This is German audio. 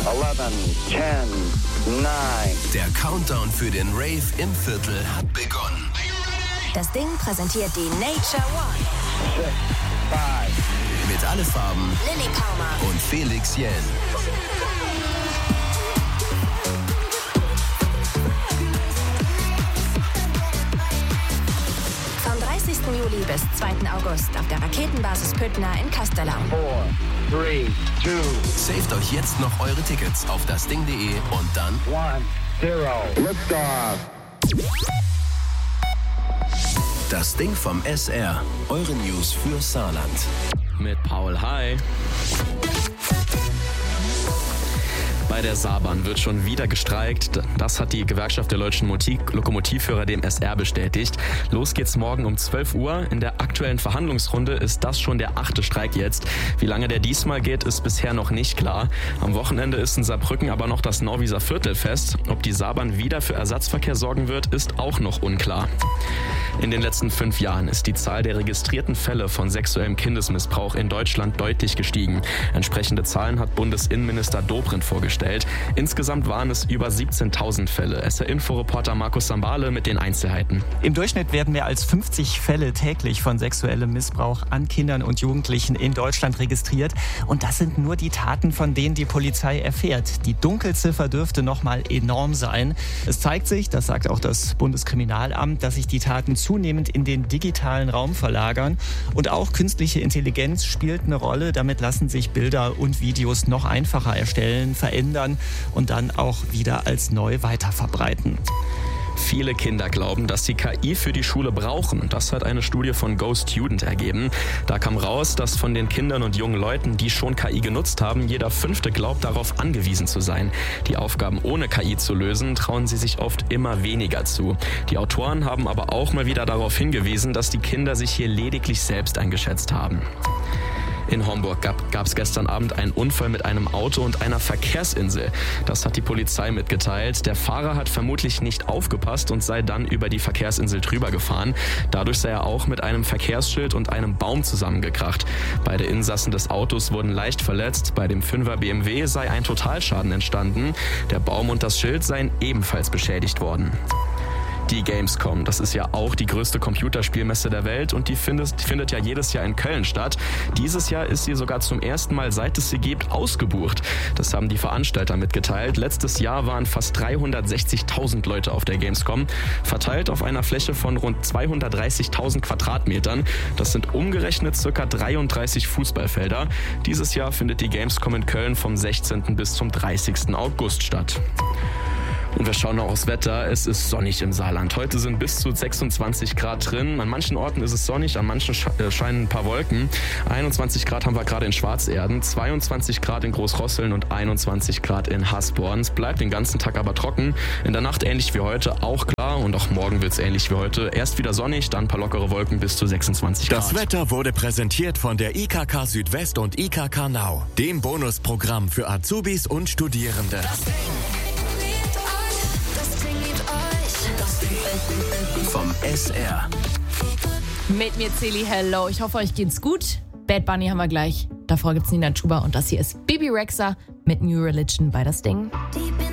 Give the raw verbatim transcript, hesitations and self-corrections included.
elf, ten, neun. Der Countdown für den Rave im Viertel hat begonnen. Das Ding präsentiert die Nature One. six, five. Mit alle Farben Lilly Palmer und Felix Jähn. Vom dreißigsten Juli bis zweiten August auf der Raketenbasis Püttner in Castellau. four, three, two, Saved euch jetzt noch eure Tickets auf dasding punkt de und dann one, zero. Liftoff. Das Ding vom S R. Eure News für Saarland. Mit Paul, hi. Bei der Saarbahn wird schon wieder gestreikt. Das hat die Gewerkschaft der deutschen Lokomotivführer dem S R bestätigt. Los geht's morgen um zwölf Uhr. In der aktuellen Verhandlungsrunde ist das schon der achte Streik jetzt. Wie lange der diesmal geht, ist bisher noch nicht klar. Am Wochenende ist in Saarbrücken aber noch das Norwieser Viertelfest. Ob die Saarbahn wieder für Ersatzverkehr sorgen wird, ist auch noch unklar. In den letzten fünf Jahren ist die Zahl der registrierten Fälle von sexuellem Kindesmissbrauch in Deutschland deutlich gestiegen. Entsprechende Zahlen hat Bundesinnenminister Dobrindt vorgestellt. Insgesamt waren es über siebzehntausend Fälle. S R-Info-Reporter Markus Sambale mit den Einzelheiten. Im Durchschnitt werden mehr als fünfzig Fälle täglich von sexuellem Missbrauch an Kindern und Jugendlichen in Deutschland registriert. Und das sind nur die Taten, von denen die Polizei erfährt. Die Dunkelziffer dürfte noch mal enorm sein. Es zeigt sich, das sagt auch das Bundeskriminalamt, dass sich die Taten zunehmend in den digitalen Raum verlagern. Und auch künstliche Intelligenz spielt eine Rolle. Damit lassen sich Bilder und Videos noch einfacher erstellen, verändern und dann auch wieder als neu weiterverbreiten. Viele Kinder glauben, dass sie K I für die Schule brauchen. Das hat eine Studie von Go Student ergeben. Da kam raus, dass von den Kindern und jungen Leuten, die schon K I genutzt haben, jeder Fünfte glaubt, darauf angewiesen zu sein. Die Aufgaben ohne K I zu lösen, trauen sie sich oft immer weniger zu. Die Autoren haben aber auch mal wieder darauf hingewiesen, dass die Kinder sich hier lediglich selbst eingeschätzt haben. In Homburg gab es gestern Abend einen Unfall mit einem Auto und einer Verkehrsinsel. Das hat die Polizei mitgeteilt. Der Fahrer hat vermutlich nicht aufgepasst und sei dann über die Verkehrsinsel drüber gefahren. Dadurch sei er auch mit einem Verkehrsschild und einem Baum zusammengekracht. Beide Insassen des Autos wurden leicht verletzt. Bei dem Fünfer B M W sei ein Totalschaden entstanden. Der Baum und das Schild seien ebenfalls beschädigt worden. Die Gamescom, das ist ja auch die größte Computerspielmesse der Welt und die findet, findet ja jedes Jahr in Köln statt. Dieses Jahr ist sie sogar zum ersten Mal, seit es sie gibt, ausgebucht. Das haben die Veranstalter mitgeteilt. Letztes Jahr waren fast dreihundertsechzigtausend Leute auf der Gamescom, verteilt auf einer Fläche von rund zweihundertdreißigtausend Quadratmetern. Das sind umgerechnet ca. dreiunddreißig Fußballfelder. Dieses Jahr findet die Gamescom in Köln vom sechzehnten bis zum dreißigsten August statt. Und wir schauen noch aufs Wetter. Es ist sonnig im Saarland. Heute sind bis zu sechsundzwanzig Grad drin. An manchen Orten ist es sonnig, an manchen scheinen ein paar Wolken. einundzwanzig Grad haben wir gerade in Schwarzerden, zweiundzwanzig Grad in Großrosseln und einundzwanzig Grad in Hasborn. Es bleibt den ganzen Tag aber trocken. In der Nacht ähnlich wie heute auch klar und auch morgen wird es ähnlich wie heute. Erst wieder sonnig, dann ein paar lockere Wolken bis zu sechsundzwanzig Grad. Das Wetter wurde präsentiert von der I K K Südwest und I K K Now, dem Bonusprogramm für Azubis und Studierende. Vom S R. Mit mir Celi, hello. Ich hoffe, euch geht's gut. Bad Bunny haben wir gleich. Davor gibt's Nina Chuba und das hier ist Bibi Rexha mit New Religion bei das Ding.